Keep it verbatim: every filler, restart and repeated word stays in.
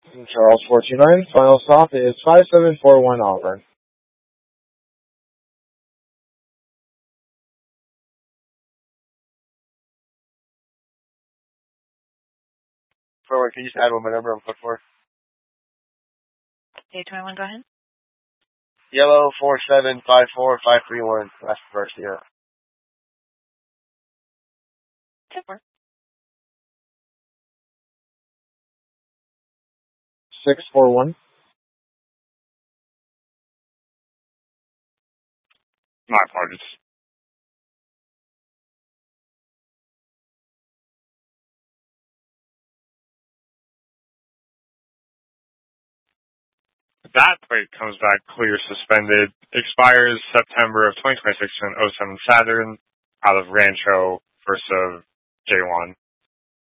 Charles four two nine, final stop is five seven four one Auburn. Forward, can you just add one more number I'm looking for? A twenty-one, go ahead. Yellow four seven five four five three one. That's the first year. Super. six four one. My apologies. That plate comes back clear suspended. Expires September of twenty twenty-six to an oh seven Saturn out of Rancho versus J one.